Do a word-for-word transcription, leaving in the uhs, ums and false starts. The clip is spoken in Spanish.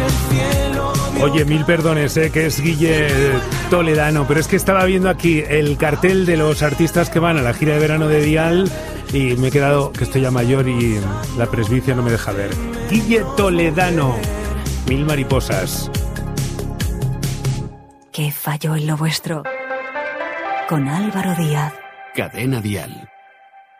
Oye, mil perdones, eh, que es Guille Toledano, pero es que estaba viendo aquí el cartel de los artistas que van a la gira de verano de Dial y me he quedado, que estoy ya mayor y la presbicia no me deja ver. Guille Toledano, Mil mariposas. ¿Qué falló en lo vuestro? Con Álvaro Díaz. Cadena Dial.